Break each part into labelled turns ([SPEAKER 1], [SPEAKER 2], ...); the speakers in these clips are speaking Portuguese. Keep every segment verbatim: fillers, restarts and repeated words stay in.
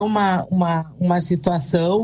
[SPEAKER 1] uma, uma, uma situação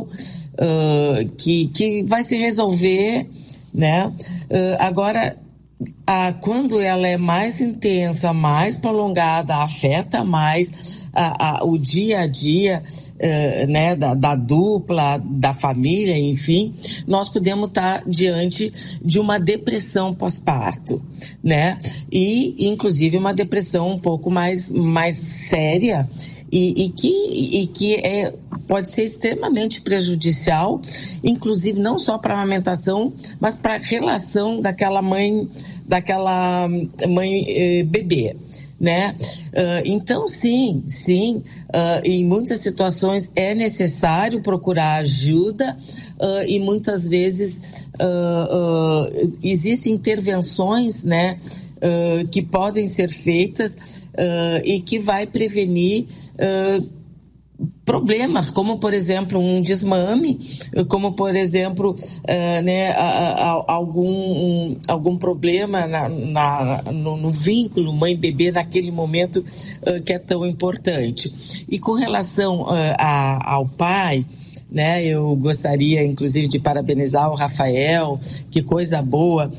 [SPEAKER 1] uh, que, que vai se resolver, né? Uh, agora, a, quando ela é mais intensa, mais prolongada, afeta mais a, a, o dia a dia, uh, né, da, da dupla, da família, enfim, nós podemos estar diante de uma depressão pós-parto, né? E, inclusive, uma depressão um pouco mais, mais séria, E, e que, e que é, pode ser extremamente prejudicial, inclusive não só para a amamentação, mas para a relação daquela mãe, daquela mãe eh, bebê, né? Uh, então, sim, sim, uh, em muitas situações é necessário procurar ajuda uh, e muitas vezes uh, uh, existem intervenções, né, uh, que podem ser feitas uh, e que vai prevenir Uh, problemas, como por exemplo um desmame, como por exemplo uh, né, a, a, algum, um, algum problema na, na, no, no vínculo mãe-bebê naquele momento uh, que é tão importante. E com relação uh, a, ao pai, né, eu gostaria inclusive de parabenizar o Rafael, que coisa boa.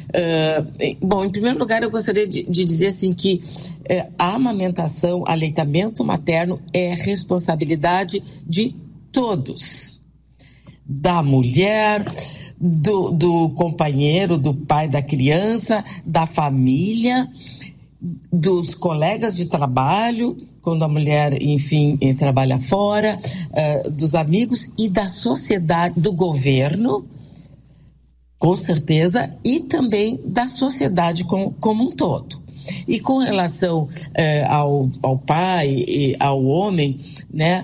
[SPEAKER 1] Uh, bom, em primeiro lugar eu gostaria de, de dizer assim que uh, a amamentação, aleitamento materno é responsabilidade de todos, da mulher, do, do companheiro, do pai da criança, da família, dos colegas de trabalho, quando a mulher, enfim, trabalha fora, uh, dos amigos e da sociedade, do governo, com certeza, e também da sociedade com, como um todo. E com relação eh, ao, ao pai e ao homem, né,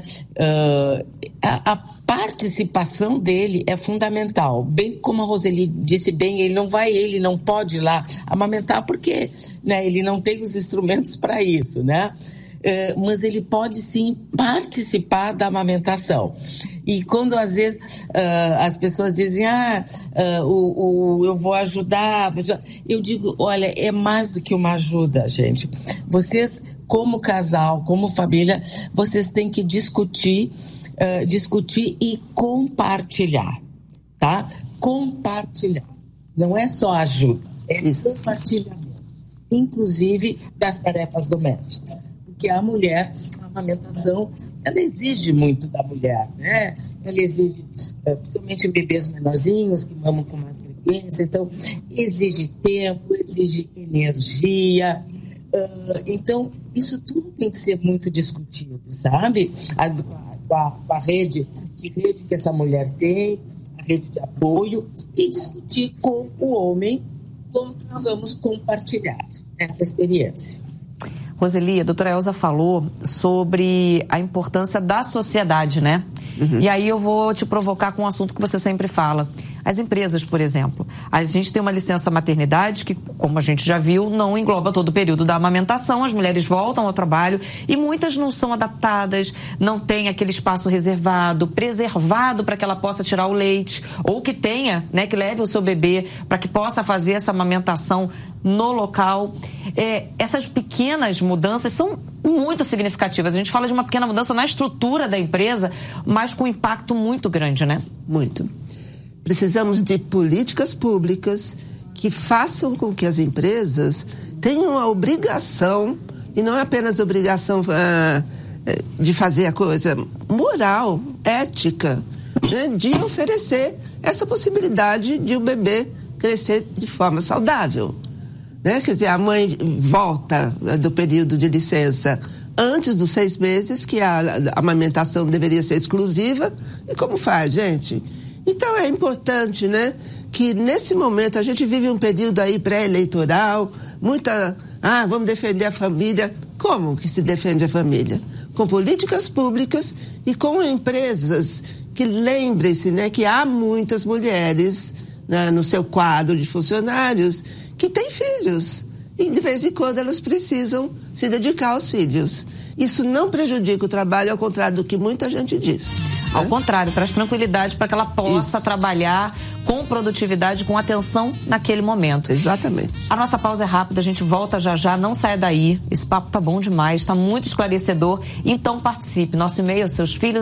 [SPEAKER 1] uh, a, a participação dele é fundamental. Bem como a Roseli disse bem, ele não vai, ele não pode ir lá amamentar porque, né, ele não tem os instrumentos para isso, né? Uh, mas ele pode sim participar da amamentação. E quando às vezes uh, as pessoas dizem, ah, uh, o, o, eu vou ajudar, eu digo, olha, é mais do que uma ajuda, gente. Vocês, como casal, como família, vocês têm que discutir, uh, discutir e compartilhar, tá? Compartilhar. Não é só ajuda, é Isso. compartilhamento, inclusive das tarefas domésticas. Porque a mulher, a amamentação, ela exige muito da mulher, né? Ela exige, principalmente em bebês menorzinhos, que mamam com mais frequência, então exige tempo, exige energia. Uh, então, isso tudo tem que ser muito discutido, sabe? A, a, a rede, que rede que essa mulher tem, a rede de apoio, e discutir com o homem como que nós vamos compartilhar essa experiência.
[SPEAKER 2] Roseli, a doutora Elza falou sobre a importância da sociedade, né? Uhum. E aí eu vou te provocar com um assunto que você sempre fala. As empresas, por exemplo. A gente tem uma licença maternidade que, como a gente já viu, não engloba todo o período da amamentação. As mulheres voltam ao trabalho e muitas não são adaptadas, não tem aquele espaço reservado, preservado para que ela possa tirar o leite, ou que tenha, né, que leve o seu bebê para que possa fazer essa amamentação no local. É, essas pequenas mudanças são muito significativas. A gente fala de uma pequena mudança na estrutura da empresa, mas com impacto muito grande, né?
[SPEAKER 3] Muito. Precisamos de políticas públicas que façam com que as empresas tenham a obrigação, e não é apenas obrigação ah, de fazer a coisa moral, ética, né, de oferecer essa possibilidade de o bebê crescer de forma saudável. Né? Quer dizer, a mãe volta do período de licença antes dos seis meses, que a, a amamentação deveria ser exclusiva. E como faz, gente? Então é importante, né, que nesse momento a gente vive um período aí pré-eleitoral, muita, ah, vamos defender a família. Como que se defende a família? Com políticas públicas e com empresas que, lembrem-se, né, que há muitas mulheres, né, no seu quadro de funcionários que têm filhos e de vez em quando elas precisam se dedicar aos filhos. Isso não prejudica o trabalho, ao contrário do que muita gente diz.
[SPEAKER 2] Ao
[SPEAKER 3] né?
[SPEAKER 2] contrário, traz tranquilidade para que ela possa
[SPEAKER 3] Isso.
[SPEAKER 2] trabalhar com produtividade, com atenção naquele momento.
[SPEAKER 3] Exatamente.
[SPEAKER 2] A nossa pausa é rápida, a gente volta já já, não saia daí. Esse papo tá bom demais, tá muito esclarecedor. Então participe. Nosso e-mail é seus filhos